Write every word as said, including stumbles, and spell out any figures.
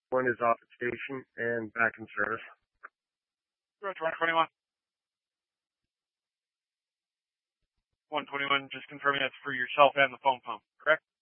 One is off at station and back in service. Roger, one twenty-one. one twenty-one, just confirming that's for yourself and the phone pump, correct?